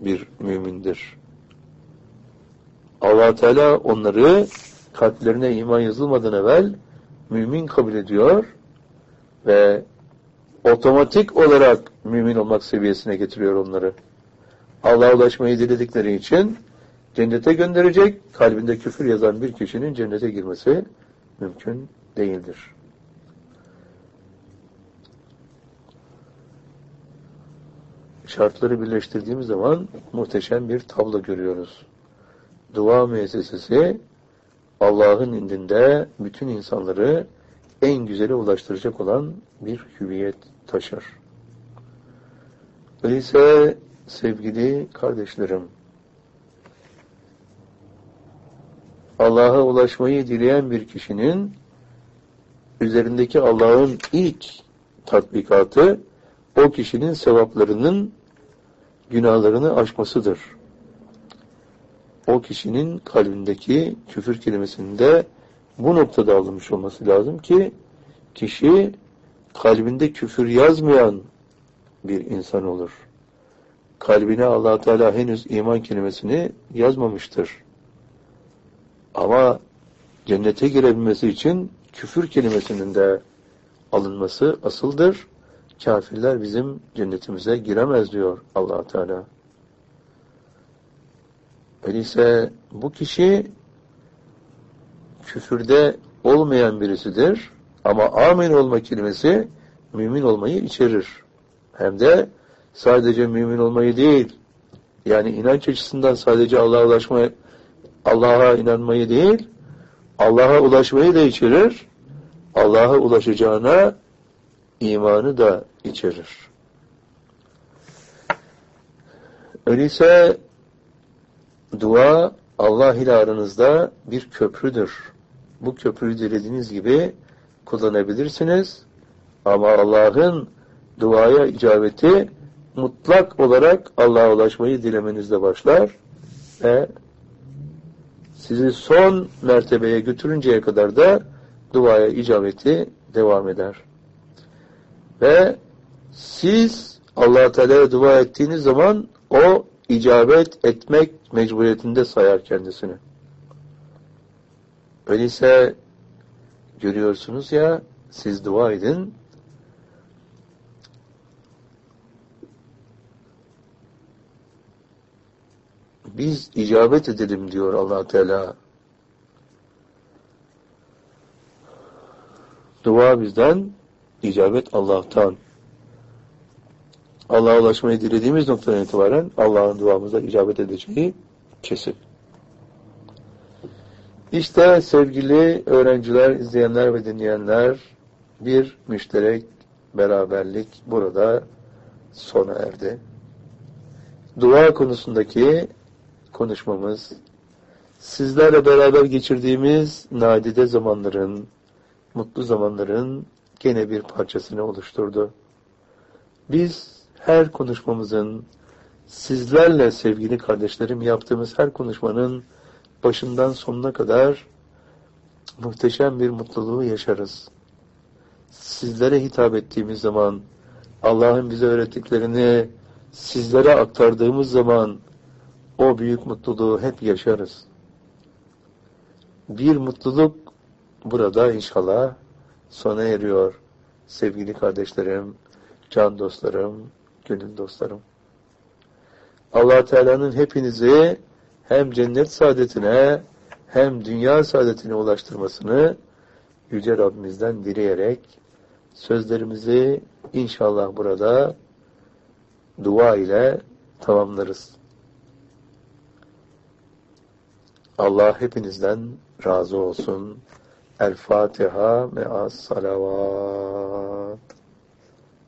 bir mümindir. Allah Teala onları kalplerine iman yazılmadan evvel mümin kabul ediyor ve otomatik olarak mümin olmak seviyesine getiriyor onları. Allah'a ulaşmayı diledikleri için cennete gönderecek, kalbinde küfür yazan bir kişinin cennete girmesi mümkün değildir. Şartları birleştirdiğimiz zaman muhteşem bir tablo görüyoruz. Dua müessesesi Allah'ın indinde bütün insanları en güzele ulaştıracak olan bir hüviyet taşır. Öyleyse sevgili kardeşlerim, Allah'a ulaşmayı dileyen bir kişinin üzerindeki Allah'ın ilk tatbikatı o kişinin sevaplarının günahlarını aşmasıdır. O kişinin kalbindeki küfür kelimesinde bu noktada alınmış olması lazım ki kişi kalbinde küfür yazmayan bir insan olur. Kalbine Allah Teala henüz iman kelimesini yazmamıştır. Ama cennete girebilmesi için küfür kelimesinin de alınması asıldır. Kafirler bizim cennetimize giremez diyor Allah Teala. Öyleyse bu kişi küfürde olmayan birisidir. Ama amin olma kelimesi mümin olmayı içerir. Hem de sadece mümin olmayı değil, yani inanç açısından sadece Allah'a inanmayı değil, Allah'a ulaşmayı da içerir. Allah'a ulaşacağına imanı da içerir. Öyleyse dua Allah ile aranızda bir köprüdür. Bu köprüyü dilediğiniz gibi kullanabilirsiniz. Ama Allah'ın duaya icabeti mutlak olarak Allah'a ulaşmayı dilemenizle başlar ve sizi son mertebeye götürünceye kadar da duaya icabeti devam eder. Ve siz Allah Teala'ya dua ettiğiniz zaman o icabet etmek mecburiyetinde sayar kendisini. Öyleyse görüyorsunuz ya, siz dua edin. Biz icabet edelim diyor Allah Teala. Dua bizden, icabet Allah'tan. Allah'a ulaşmayı dilediğimiz noktadan itibaren Allah'ın duamıza icabet edeceği kesin. İşte sevgili öğrenciler, izleyenler ve dinleyenler, bir müşterek beraberlik burada sona erdi. Dua konusundaki konuşmamız, sizlerle beraber geçirdiğimiz nadide zamanların, mutlu zamanların gene bir parçasını oluşturdu. Biz her konuşmamızın, sizlerle sevgili kardeşlerim yaptığımız her konuşmanın başından sonuna kadar muhteşem bir mutluluğu yaşarız. Sizlere hitap ettiğimiz zaman, Allah'ın bize öğrettiklerini sizlere aktardığımız zaman o büyük mutluluğu hep yaşarız. Bir mutluluk burada inşallah sona eriyor. Sevgili kardeşlerim, can dostlarım, gönül dostlarım. Allah Teala'nın hepinizi hem cennet saadetine hem dünya saadetine ulaştırmasını Yüce Rabbimizden dileyerek sözlerimizi inşallah burada dua ile tamamlarız. Allah hepinizden razı olsun. El Fatiha me'as salavat.